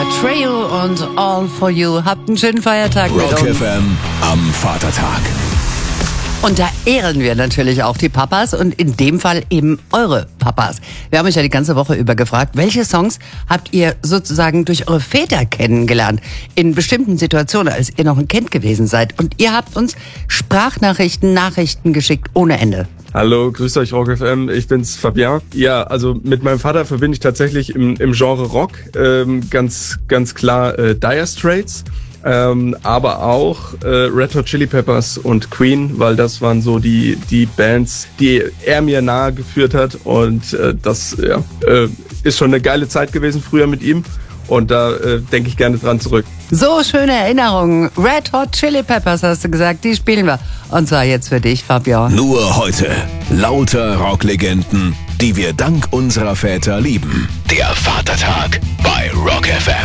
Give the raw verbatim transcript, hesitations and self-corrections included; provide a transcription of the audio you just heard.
Trio und All for You. Habt einen schönen Feiertag mit Rock uns. F M am Vatertag. Und da ehren wir natürlich auch die Papas und in dem Fall eben eure Papas. Wir haben euch ja die ganze Woche über gefragt, welche Songs habt ihr sozusagen durch eure Väter kennengelernt? In bestimmten Situationen, als ihr noch ein Kind gewesen seid. Und ihr habt uns Sprachnachrichten, Nachrichten geschickt ohne Ende. Hallo, grüßt euch Rock F M, ich bin's Fabian. Ja, also mit meinem Vater verbinde ich tatsächlich im, im Genre Rock ähm, ganz ganz klar äh, Dire Straits, ähm, aber auch äh, Red Hot Chili Peppers und Queen, weil das waren so die die Bands, die er mir nahe geführt hat und äh, das ja, äh, ist schon eine geile Zeit gewesen früher mit ihm und da äh, denke ich gerne dran zurück. So schöne Erinnerungen. Red Hot Chili Peppers hast du gesagt, die spielen wir. Und zwar jetzt für dich, Fabian. Nur heute. Lauter Rocklegenden, die wir dank unserer Väter lieben. Der Vatertag bei Rock F M.